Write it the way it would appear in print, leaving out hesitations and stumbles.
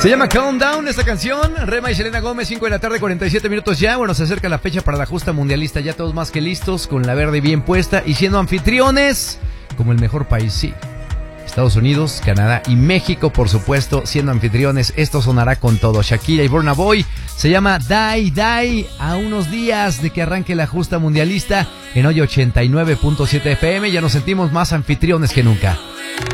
Se llama Countdown esta canción. Rema y Selena Gómez, 5 de la tarde, 47 minutos ya. Bueno, se acerca la fecha para la justa mundialista. Ya todos más que listos, con la verde bien puesta y siendo anfitriones como el mejor país, sí. Estados Unidos, Canadá y México, por supuesto, siendo anfitriones. Esto sonará con todo. Shakira y Burna Boy. Se llama Die Die, a unos días de que arranque la justa mundialista en hoy 89.7 FM. Ya nos sentimos más anfitriones que nunca.